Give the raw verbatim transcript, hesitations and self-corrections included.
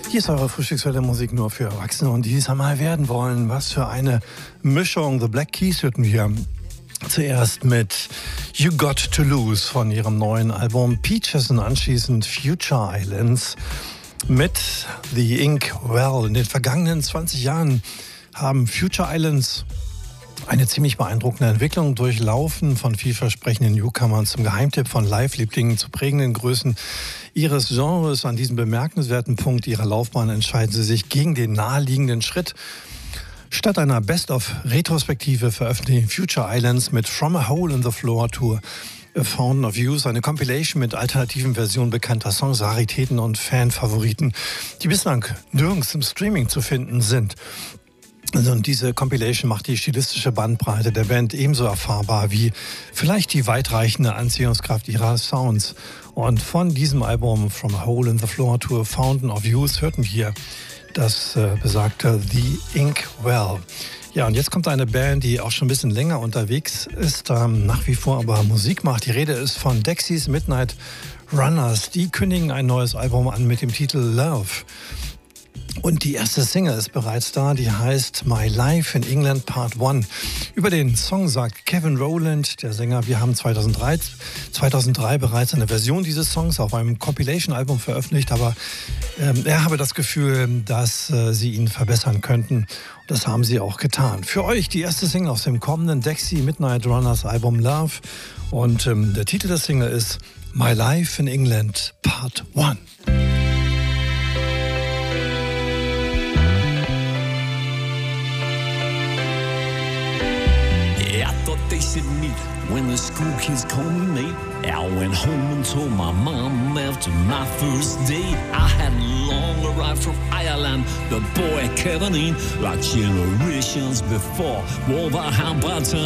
Hier ist eure Frühstückswelle Musik nur für Erwachsene und die es einmal werden wollen. Was für eine Mischung. The Black Keys hörten wir zuerst mit You Got to Lose von ihrem neuen Album Peaches und anschließend Future Islands mit The Ink Well. In den vergangenen zwanzig Jahren haben Future Islands eine ziemlich beeindruckende Entwicklung durchlaufen, von vielversprechenden Newcomern zum Geheimtipp, von Live-Lieblingen zu prägenden Größen ihres Genres. An diesem bemerkenswerten Punkt ihrer Laufbahn entscheiden sie sich gegen den naheliegenden Schritt. Statt einer Best-of-Retrospektive veröffentlichen Future Islands mit From a Hole in the Floor to A Fountain of Youth eine Compilation mit alternativen Versionen bekannter Songs, Raritäten und Fanfavoriten, die bislang nirgends im Streaming zu finden sind. Also und diese Compilation macht die stilistische Bandbreite der Band ebenso erfahrbar wie vielleicht die weitreichende Anziehungskraft ihrer Sounds. Und von diesem Album From a Hole in the Floor to a Fountain of Youth hörten wir das äh, besagte The Ink Well. Ja, und jetzt kommt eine Band, die auch schon ein bisschen länger unterwegs ist, ähm, nach wie vor aber Musik macht. Die Rede ist von Dexys Midnight Runners. Die kündigen ein neues Album an mit dem Titel Love. Und die erste Single ist bereits da, die heißt My Life in England Part eins. Über den Song sagt Kevin Rowland, der Sänger, wir haben zweitausenddrei, zweitausenddrei bereits eine Version dieses Songs auf einem Compilation-Album veröffentlicht, aber ähm, er habe das Gefühl, dass äh, sie ihn verbessern könnten. Und das haben sie auch getan. Für euch die erste Single aus dem kommenden Dexy Midnight Runners Album Love. Und ähm, der Titel der Single ist My Life in England Part eins. They said meet when the school kids called me mate. I went home and told my mom after my first day. I had long arrived from Ireland, the boy Kevin in, like generations before. Wolverhampton